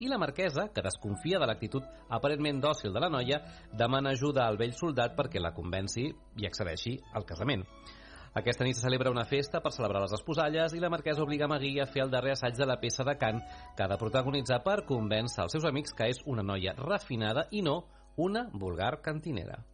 I la marquesa, que desconfia de l'actitud aparentment dòcil de la noia, demana ajuda al vell soldat perquè la convenci i accedeixi al casament. Aquesta nit se celebra una festa per celebrar les esposalles i la marquesa obliga Magui a fer el darrer assaig de la peça de cant que ha de protagonitzar per convèncer als seus amics que és una noia refinada i no una vulgar cantinera.